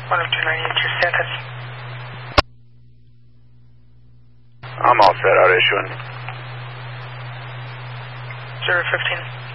102.98, your status. I'm all set out issuing. 015.